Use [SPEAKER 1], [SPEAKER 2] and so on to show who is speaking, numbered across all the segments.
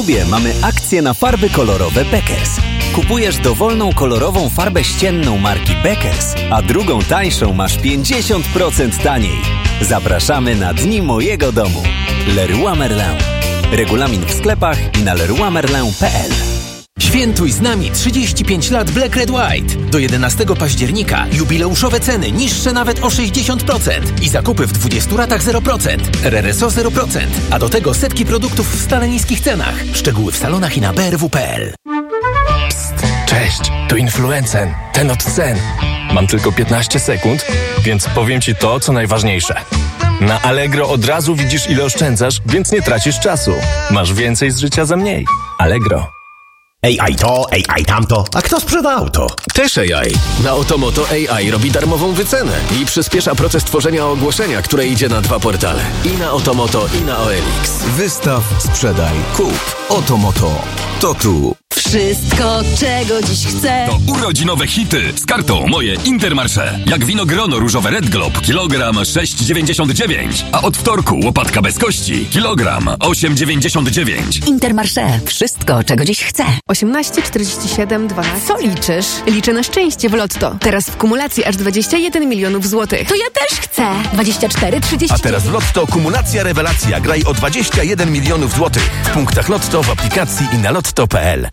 [SPEAKER 1] klubie mamy akcję na farby kolorowe Beckers. Kupujesz dowolną kolorową farbę ścienną marki Beckers, a drugą tańszą masz 50% taniej. Zapraszamy na Dni Mojego Domu. Leroy Merlin. Regulamin w sklepach i na leroymerlin.pl.
[SPEAKER 2] Świętuj z nami 35 lat Black Red White. Do 11 października jubileuszowe ceny niższe nawet o 60% i zakupy w 20 ratach 0%. RRSO 0%, a do tego setki produktów w stale niskich cenach. Szczegóły w salonach i na brw.pl.
[SPEAKER 3] Psst, cześć, tu Influencen, ten od cen. Mam tylko 15 sekund, więc powiem Ci to, co najważniejsze. Na Allegro od razu widzisz, ile oszczędzasz, więc nie tracisz czasu. Masz więcej z życia za mniej. Allegro.
[SPEAKER 4] AI to, AI tamto. A kto sprzedał to?
[SPEAKER 5] Też AI. Na Otomoto AI robi darmową wycenę i przyspiesza proces tworzenia ogłoszenia, które idzie na 2 portale. I na Otomoto, i na OLX.
[SPEAKER 6] Wystaw, sprzedaj, kup. Otomoto. To tu.
[SPEAKER 7] Wszystko, czego dziś chcę.
[SPEAKER 8] To urodzinowe hity z kartą Moje Intermarché. Jak winogrono różowe Red Globe, kilogram 6,99. A od wtorku łopatka bez kości, kilogram 8,99.
[SPEAKER 7] Intermarché. Wszystko, czego dziś chcę.
[SPEAKER 9] 18, 47, 12.
[SPEAKER 7] Co liczysz?
[SPEAKER 9] Liczę na szczęście w Lotto. Teraz w kumulacji aż 21 milionów złotych.
[SPEAKER 7] To ja też chcę. 24, 30.
[SPEAKER 6] A teraz w Lotto kumulacja rewelacja. Graj o 21 milionów złotych. W punktach Lotto, w aplikacji i na lotto.pl.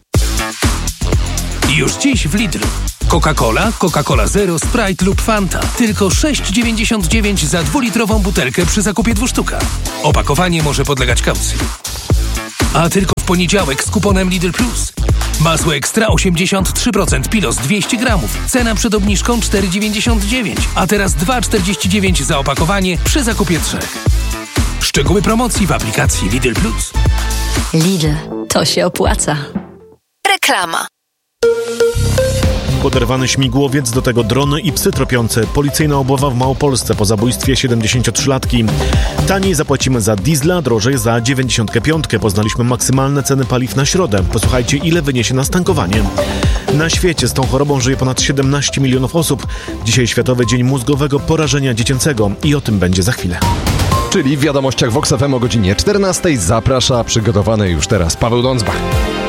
[SPEAKER 2] Już dziś w Lidlu. Coca-Cola, Coca-Cola Zero, Sprite lub Fanta. Tylko 6,99 za 2-litrową butelkę przy zakupie 2 sztuk. Opakowanie może podlegać kaucji. A tylko w poniedziałek z kuponem Lidl Plus. Masło ekstra 83%, Pilos 200 gramów. Cena przed obniżką 4,99. A teraz 2,49 za opakowanie przy zakupie 3. Szczegóły promocji w aplikacji Lidl Plus.
[SPEAKER 7] Lidl. To się opłaca.
[SPEAKER 9] Reklama.
[SPEAKER 10] Poderwany śmigłowiec, do tego drony i psy tropiące. Policyjna obława w Małopolsce po zabójstwie 73-latki. Taniej zapłacimy za diesla, drożej za 95. Poznaliśmy maksymalne ceny paliw na środę. Posłuchajcie, ile wyniesie nas tankowanie. Na świecie z tą chorobą żyje ponad 17 milionów osób. Dzisiaj Światowy Dzień Mózgowego Porażenia Dziecięcego i o tym będzie za chwilę.
[SPEAKER 11] Czyli w wiadomościach Vox FM o godzinie 14 zaprasza przygotowany już teraz Paweł Dądzbach.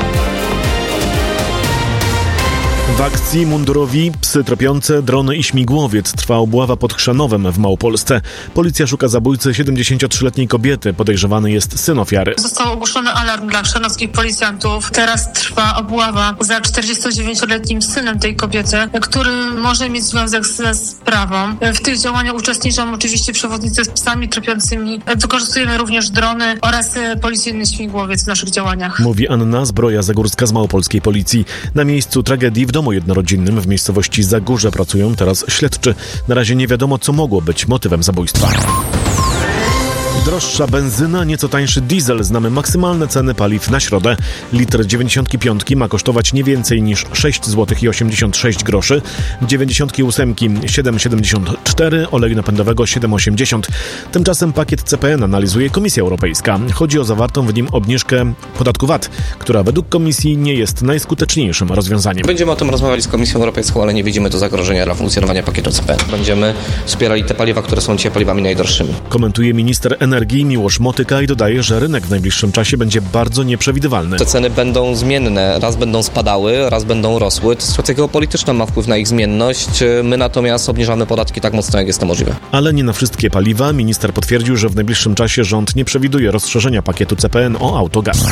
[SPEAKER 10] W akcji mundurowi, psy tropiące, drony i śmigłowiec trwa obława pod Chrzanowem w Małopolsce. Policja szuka zabójcy 73-letniej kobiety. Podejrzewany jest syn ofiary.
[SPEAKER 12] Został ogłoszony alarm dla chrzanowskich policjantów. Teraz trwa obława za 49-letnim synem tej kobiety, który może mieć związek ze sprawą. W tych działaniach uczestniczą oczywiście przewodnicy z psami tropiącymi. Wykorzystujemy również drony oraz policyjny śmigłowiec w naszych działaniach.
[SPEAKER 10] Mówi Anna Zbroja-Zagórska z Małopolskiej Policji. Na miejscu tragedii w domu jednorodzinnym w miejscowości Zagórze pracują teraz śledczy. Na razie nie wiadomo, co mogło być motywem zabójstwa. Droższa benzyna, nieco tańszy diesel. Znamy maksymalne ceny paliw na środę. Litr 95 ma kosztować nie więcej niż 6 zł i 86 groszy. 98 7,74, oleju napędowego 7,80. Tymczasem pakiet CPN analizuje Komisja Europejska. Chodzi o zawartą w nim obniżkę podatku VAT, która według Komisji nie jest najskuteczniejszym rozwiązaniem.
[SPEAKER 13] Będziemy o tym rozmawiali z Komisją Europejską, ale nie widzimy tu zagrożenia dla funkcjonowania pakietu CPN. Będziemy wspierali te paliwa, które są dzisiaj paliwami najdroższymi.
[SPEAKER 10] Komentuje minister energii Miłosz Motyka i dodaje, że rynek w najbliższym czasie będzie bardzo nieprzewidywalny.
[SPEAKER 13] Te ceny będą zmienne. Raz będą spadały, raz będą rosły. Sytuacja geopolityczna ma wpływ na ich zmienność. My natomiast obniżamy podatki tak mocno, jak jest to możliwe.
[SPEAKER 10] Ale nie na wszystkie paliwa. Minister potwierdził, że w najbliższym czasie rząd nie przewiduje rozszerzenia pakietu CPN o autogaz.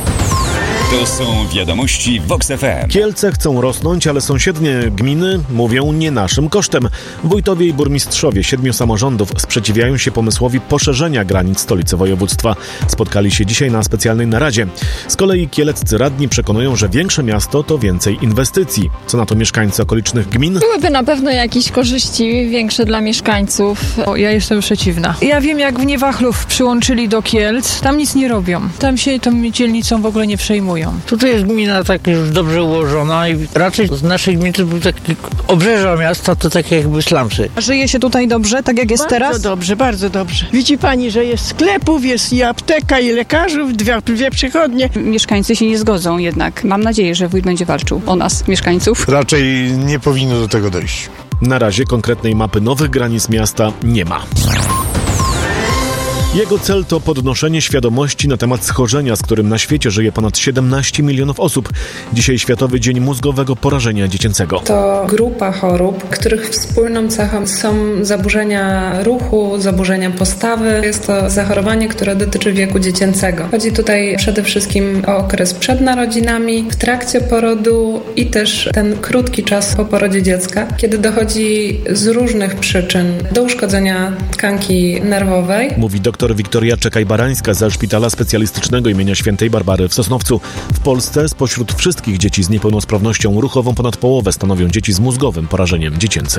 [SPEAKER 8] To są wiadomości Vox FM.
[SPEAKER 10] Kielce chcą rosnąć, ale sąsiednie gminy mówią nie naszym kosztem. Wójtowie i burmistrzowie 7 samorządów sprzeciwiają się pomysłowi poszerzenia granic stolicy województwa. Spotkali się dzisiaj na specjalnej naradzie. Z kolei kieleccy radni przekonują, że większe miasto to więcej inwestycji. Co na to mieszkańcy okolicznych gmin?
[SPEAKER 14] Byłyby na pewno jakieś korzyści większe dla mieszkańców.
[SPEAKER 15] Ja jestem przeciwna. Ja wiem, jak w Niewachlów przyłączyli do Kielc. Tam nic nie robią. Tam się tą dzielnicą w ogóle nie przejmują.
[SPEAKER 16] Tutaj jest gmina tak już dobrze ułożona i raczej z naszej gminy to był taki obrzeża miasta, to takie jakby slumsy.
[SPEAKER 15] Żyje się tutaj dobrze, tak jak jest
[SPEAKER 17] bardzo
[SPEAKER 15] teraz?
[SPEAKER 17] Bardzo dobrze, bardzo dobrze. Widzi pani, że jest sklepów, jest i apteka, i lekarzów, dwie przychodnie.
[SPEAKER 18] Mieszkańcy się nie zgodzą jednak. Mam nadzieję, że wójt będzie walczył o nas, mieszkańców.
[SPEAKER 19] Raczej nie powinno do tego dojść.
[SPEAKER 10] Na razie konkretnej mapy nowych granic miasta nie ma. Jego cel to podnoszenie świadomości na temat schorzenia, z którym na świecie żyje ponad 17 milionów osób. Dzisiaj Światowy Dzień Mózgowego Porażenia Dziecięcego.
[SPEAKER 20] To grupa chorób, których wspólną cechą są zaburzenia ruchu, zaburzenia postawy. Jest to zachorowanie, które dotyczy wieku dziecięcego. Chodzi tutaj przede wszystkim o okres przed narodzinami, w trakcie porodu i też ten krótki czas po porodzie dziecka, kiedy dochodzi z różnych przyczyn do uszkodzenia tkanki nerwowej.
[SPEAKER 10] Mówi dr Wiktoria Czekaj-Barańska ze Szpitala Specjalistycznego imienia Świętej Barbary w Sosnowcu. W Polsce spośród wszystkich dzieci z niepełnosprawnością ruchową ponad połowę stanowią dzieci z mózgowym porażeniem dziecięcym.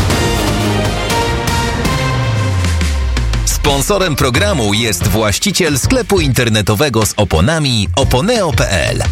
[SPEAKER 1] Sponsorem programu jest właściciel sklepu internetowego z oponami oponeo.pl.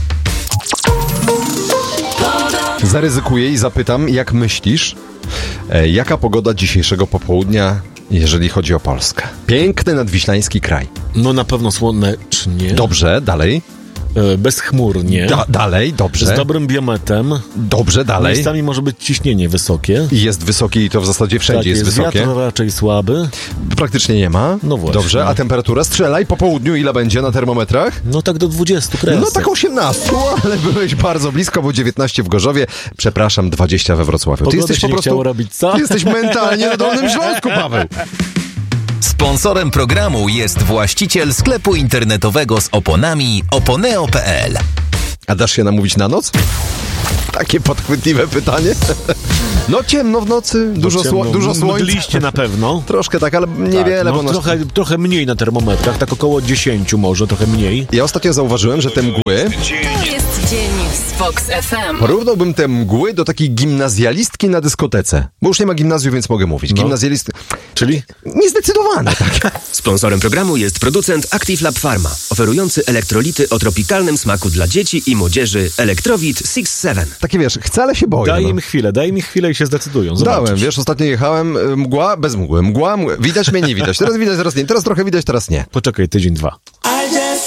[SPEAKER 11] Zaryzykuję i zapytam, jak myślisz, jaka pogoda dzisiejszego popołudnia, jeżeli chodzi o Polskę? Piękny nadwiślański kraj.
[SPEAKER 10] No na pewno słonecznie.
[SPEAKER 11] Dobrze, dalej.
[SPEAKER 10] Bezchmurnie.
[SPEAKER 11] Dalej, dobrze.
[SPEAKER 10] Z dobrym biometem.
[SPEAKER 11] Dobrze, dalej.
[SPEAKER 10] Miejscami może być ciśnienie wysokie.
[SPEAKER 11] Jest wysokie i to w zasadzie wszędzie
[SPEAKER 10] tak,
[SPEAKER 11] jest wysokie.
[SPEAKER 10] Wiatr raczej słaby.
[SPEAKER 11] Praktycznie nie ma.
[SPEAKER 10] No właśnie.
[SPEAKER 11] Dobrze, a temperatura strzelaj po południu ile będzie na termometrach?
[SPEAKER 10] No tak do 20 kresek.
[SPEAKER 11] No tak 18, ale byłeś bardzo blisko, bo 19 w Gorzowie. Przepraszam, 20 we Wrocławiu.
[SPEAKER 10] Ty jesteś po prostu robić, co?
[SPEAKER 11] Ty jesteś mentalnie na Dolnym Śląsku, Paweł.
[SPEAKER 1] Sponsorem programu jest właściciel sklepu internetowego z oponami oponeo.pl.
[SPEAKER 11] A dasz się namówić na noc? Takie podchwytliwe pytanie. No ciemno w nocy, dużo słońca.
[SPEAKER 10] Mdliście na pewno.
[SPEAKER 11] Troszkę tak, ale niewiele.
[SPEAKER 10] Tak, no, trochę mniej na termometrach, tak około 10 może, trochę mniej.
[SPEAKER 11] Ja ostatnio zauważyłem, że te mgły...
[SPEAKER 7] To jest dzień z Fox FM.
[SPEAKER 11] Porównałbym te mgły do takiej gimnazjalistki na dyskotece. Bo już nie ma gimnazjum, więc mogę mówić. Gimnazjalistki...
[SPEAKER 10] Czyli?
[SPEAKER 11] Niezdecydowane, tak.
[SPEAKER 21] Sponsorem programu jest producent Active Lab Pharma, oferujący elektrolity o tropikalnym smaku dla dzieci i młodzieży Electrowit 6-7.
[SPEAKER 11] Takie wiesz, wcale się boję.
[SPEAKER 10] Daj mi chwilę i się zdecydują. Zobaczysz.
[SPEAKER 11] Dałem, wiesz, ostatnio jechałem, mgła bez mgły. Widać mnie, nie widać. Teraz widać, teraz nie. Teraz trochę widać, teraz nie.
[SPEAKER 10] Poczekaj, tydzień, 2.